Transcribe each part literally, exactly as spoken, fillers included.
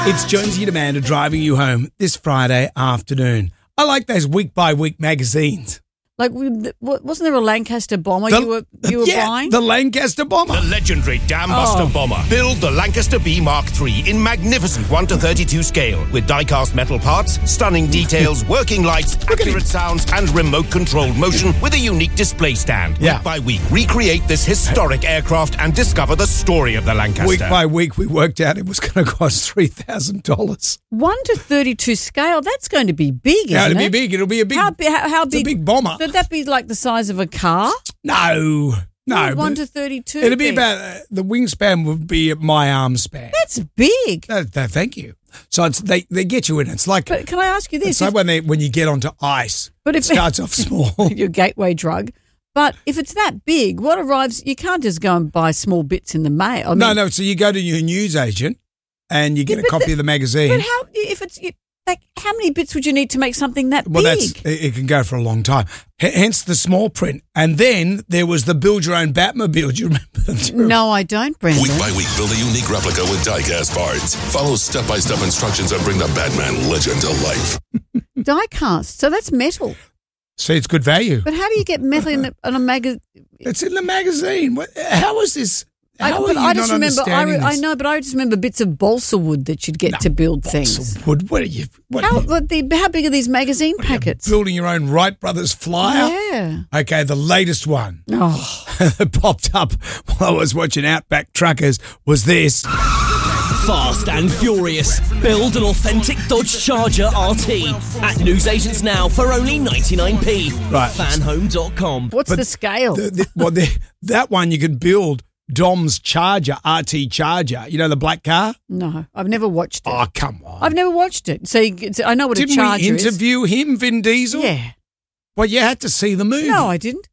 It's Jonesy and Amanda driving you home this Friday afternoon. I like those week-by-week magazines. Like, wasn't there a Lancaster bomber The, you were you were yeah, buying? the Lancaster bomber. The legendary Dam Buster Oh. bomber. Build the Lancaster B Mark three in magnificent one to thirty-two scale with die-cast metal parts, stunning details, working lights, accurate sounds, and remote-controlled motion with a unique display stand. Yeah. Week by week, recreate this historic aircraft and discover the story of the Lancaster. Week by week, we worked out it was going to cost three thousand dollars. one to thirty-two scale, that's going to be big, isn't Yeah, it'll it? be big. It'll be a big, How, bi- how, how it's a big? big bomber. Would that be like the size of a car? No, no. Would one but to thirty-two. It'll be be? about, uh, the wingspan would be my arm span. That's big. No, no, thank you. So it's, they, they get you in. It's like, But can I ask you this? it's like If- when, they, when you get onto ice. But if it starts off small. your gateway drug. But if it's that big, what arrives? You can't just go and buy small bits in the mail. I mean, no, no. So you go to your newsagent and you get Yeah, a but copy the- of the magazine. But how? If it's like, how many bits would you need to make something that Well, big? that's it it can go for a long time. H- hence the small print. And then there was the build your own Batmobile. Do you remember them? No, I don't, Brandon. Week by week, build a unique replica with die-cast parts. Follow step-by-step instructions and bring the Batman legend to life. Die cast. So that's metal. See, it's good value. But how do you get metal in, the, in a magazine? It's in the magazine. What, how is this? How are but you I just not remember. I, understanding re- I this? know, but I just remember bits of balsa wood that you'd get to build things. Balsa wood. What are you? What How, are you, what the, how big are these magazine what are you packets? building your own Wright Brothers flyer? Yeah. Okay, the latest one Oh, that popped up while I was watching Outback Truckers was this. Fast and furious. Build an authentic Dodge Charger R T at newsagents now for only ninety-nine p. Right. Fanhome dot com. what's But the scale? The, the, well, the, that one you could build Dom's Charger, R T Charger. You know the black car? no, I've never watched it. Oh, come on. I've never watched it. So you, it's- I know what Didn't a charger we interview him, Vin Diesel? is. Yeah. Well, you had to see the movie. No, I didn't.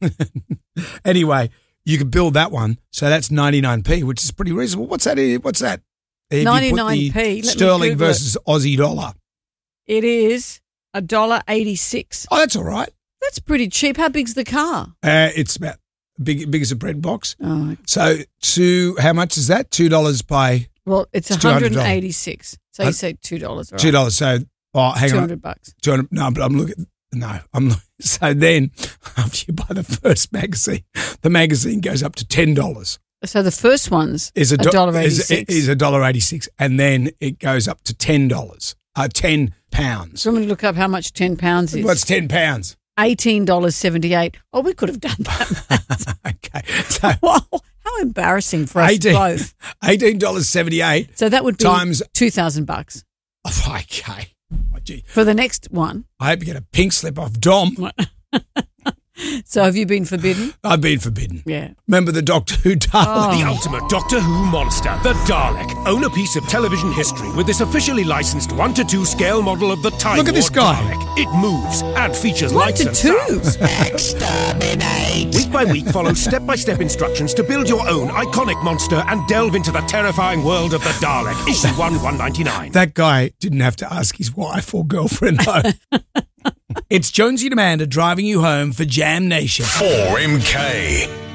Anyway, you could build that one. So that's ninety-nine p, which is pretty reasonable. What's that? What's that? If you put ninety-nine p, the let me sterling Google it. versus Aussie dollar. It is a dollar eighty-six. Oh, that's all right. That's pretty cheap. How big's the car? Uh, it's about big, big as a bread box. Oh, So two, how much is that? Two dollars by well, it's It's one two hundred hundred eighty-six. So you Hun- say two dollars, right? two dollars. So oh, hang Two on, hundred bucks. two hundred. No, but I'm looking. No, I'm. look- So then, after you buy the first magazine, the magazine goes up to ten dollars. So the first one's Is a a do- dollar is, eighty-six. is a dollar eighty-six, and then it goes up to ten dollars. Uh, ten pounds. So I'm going to look up how much ten pounds is. What's ten pounds? eighteen dollars seventy-eight. Oh, we could have done that. Okay, so Wow, how embarrassing for us eighteen both. eighteen dollars seventy-eight. So that would be Times- two thousand bucks Oh, okay. Oh, gee. for the next one. I hope you get a pink slip off Dom. So have you been forbidden? I've been forbidden. Yeah. Remember the Doctor Who Dalek? The ultimate Doctor Who monster, the Dalek. Own a piece of television history with this officially licensed one to two scale model of the Time Look at this Lord guy. Dalek. It moves and features One lights to and two. sounds. Week by week, follow step-by-step instructions to build your own iconic monster and delve into the terrifying world of the Dalek. Issue one, one ninety-nine. That guy didn't have to ask his wife or girlfriend, though. It's Jonesy and Amanda driving you home for Jam Nation. four M K.